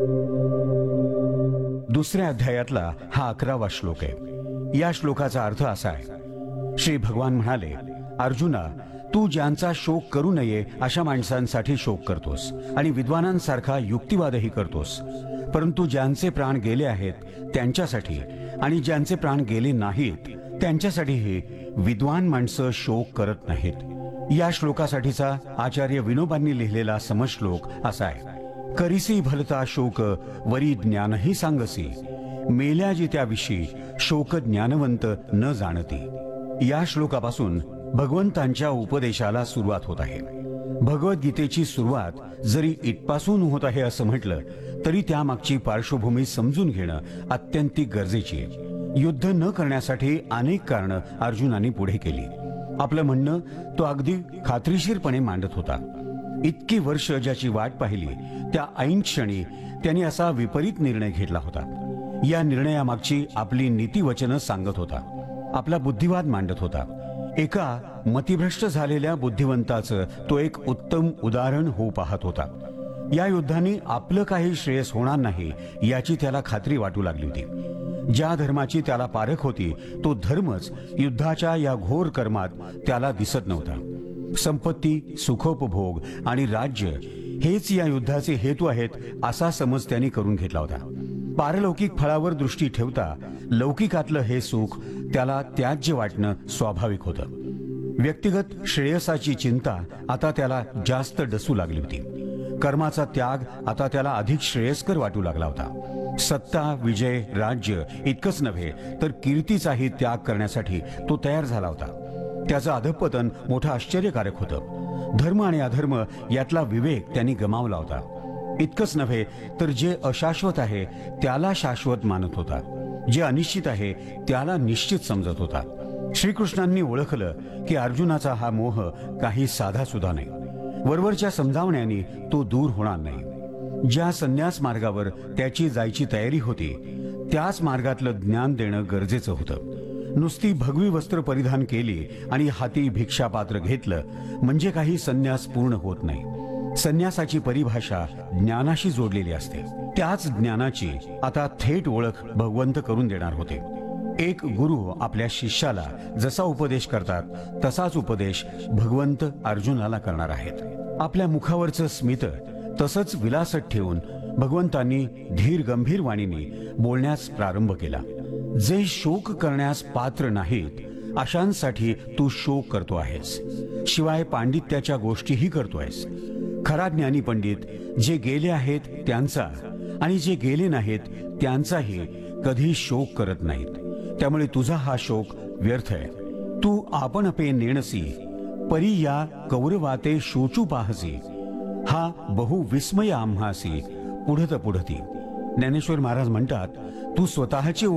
दुसऱ्या अध्यायातला हा 11वा श्लोक आहे. या श्लोकाचा अर्थ असा आहे, श्री भगवान म्हणाले, अर्जुना, तू ज्यांचा शोक करू नये अशा माणसांसाठी शोक करतोस आणि विद्वानांसारखा युक्तिवादही करतोस, परंतु ज्यांचे प्राण गेले आहेत त्यांच्यासाठी आणि ज्यांचे प्राण गेले नाहीत त्यांच्यासाठीही विद्वान माणसं शोक करत नाहीत. या श्लोकासाठीचा आचार्य विनोबांनी लिहिलेला समश्लोक असा आहे, करिसी भलता शोक वरी ज्ञानही सांगसी, मेल्याजी त्याविषयी शोक ज्ञानवंत न जाणती. या श्लोकापासून भगवंतांच्या उपदेशाला सुरुवात होत आहे. भगवद्गीतेची सुरुवात जरी इथपासून होत आहे असं म्हटलं तरी त्यामागची पार्श्वभूमी समजून घेणं अत्यंतिक गरजेची आहे. युद्ध न करण्यासाठी अनेक कारणं अर्जुनाने पुढे केली. आपलं म्हणणं तो अगदी खात्रीशीरपणे मांडत होता. इतकी वर्ष ज्याची वाट पाहिली त्या ऐन क्षणी त्याने असा विपरीत निर्णय घेतला होता. या निर्णयामागची आपली नीतिवचनं सांगत होता, आपला बुद्धिवाद मांडत होता. एका मतिभ्रष्ट झालेल्या बुद्धिवंताचं तो एक उत्तम उदाहरण होऊ पाहत होता. या युद्धाने आपलं काही श्रेयस होणार नाही याची त्याला खात्री वाटू लागली होती. ज्या धर्माची त्याला पारख होती तो धर्मच युद्धाच्या या घोर कर्मात त्याला दिसत नव्हता. संपत्ती, सुखोपभोग आणि राज्य हेच या युद्धाचे हेतू आहेत असा समज त्यांनी करून घेतला होता. पारलौकिक फळावर दृष्टी ठेवता लौकिकातलं हे सुख त्याला त्याज्य वाटणं स्वाभाविक होतं. व्यक्तिगत श्रेयसाची चिंता आता त्याला जास्त डसू लागली होती. कर्माचा त्याग आता त्याला अधिक श्रेयस्कर वाटू लागला होता. सत्ता, विजय, राज्य इतकंच नव्हे तर कीर्तीचाही त्याग करण्यासाठी तो तयार झाला होता. त्याचं अधःपतन मोठं आश्चर्यकारक होतं. धर्म आणि अधर्म यातला विवेक त्यांनी गमावला होता. इतकंच नव्हे तर जे अशाश्वत आहे त्याला शाश्वत मानत होता, जे अनिश्चित आहे त्याला निश्चित समजत होता. श्रीकृष्णांनी ओळखलं की अर्जुनाचा हा मोह काही साधा सुद्धा नाही. वरवरच्या समजावण्याने तो दूर होणार नाही. ज्या संन्यास मार्गावर त्याची जायची तयारी होती त्याच मार्गातलं ज्ञान देणं गरजेचं होतं. नुसती भगवी वस्त्र परिधान केली आणि हाती भिक्षापात्र घेतलं म्हणजे काही संन्यास पूर्ण होत नाही. संन्यासाची परिभाषा ज्ञानाशी जोडलेली असते. त्याच ज्ञानाची आता थेट ओळख भगवंत करून देणार होते. एक गुरु आपल्या शिष्याला जसा उपदेश करतात तसाच उपदेश भगवंत अर्जुनाला करणार आहेत. आपल्या मुखावरचं स्मित तसंच विलासत ठेवून भगवंतांनी धीर गंभीर वाणीने बोलण्यास प्रारंभ केला. जे शोक करण्यास पात्र नाहीत अशांसाठी तू शोक करतो आहेस, शिवाय पांडित्याच्या गोष्टीही करतोयस. खरा ज्ञानी पंडित जे गेले आहेत त्यांचा आणि जे गेले नाहीत त्यांचाही कधी शोक करत नाहीत. त्यामुळे तुझा हा शोक व्यर्थ आहे. तू आपण पे नेणसी परी या कौरवाते शोचू पाहसी, हा बहु विस्मय आम्हासी पुढत पुढती. ज्ञानेश्वर महाराज म्हणतात, तू स्वतःची